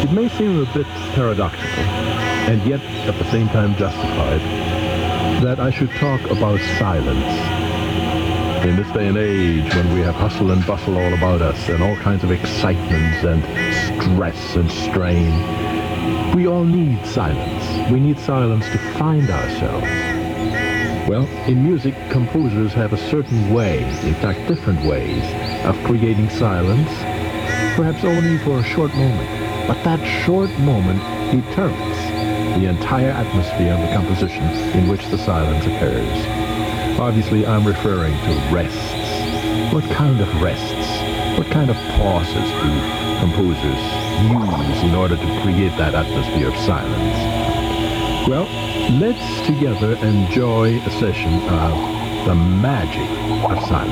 It may seem a bit paradoxical, and yet at the same time justified, that I should talk about silence. In this day and age, when we have hustle and bustle all about us, and all kinds of excitements and stress and strain, we all need silence. We need silence to find ourselves. Well, in music, composers have a certain way, in fact different ways, of creating silence, perhaps only for a short moment. But that short moment determines the entire atmosphere of the composition in which the silence occurs. Obviously, I'm referring to rests. What kind of rests? What kind of pauses do composers use in order to create that atmosphere of silence? Well, let's together enjoy a session of the magic of silence.